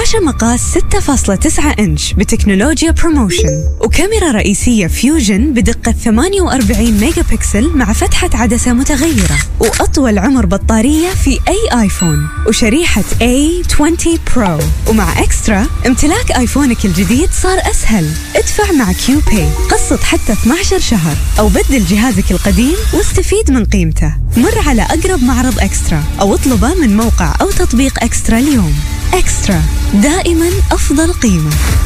شاشة مقاس 6.9 إنش بتكنولوجيا بروموشن، وكاميرا رئيسية فيوجن بدقة 48 ميجا بكسل مع فتحة عدسة متغيرة، وأطول عمر بطارية في أي آيفون، وشريحة A20 Pro. ومع إكسترا امتلاك آيفونك الجديد صار أسهل. ادفع مع كيو باي، قسط حتى 12 شهر، أو بدل جهازك القديم واستفيد من قيمته. مر على أقرب معرض إكسترا أو اطلبه من موقع أو تطبيق إكسترا اليوم. إكسترا، دائما أفضل قيمة.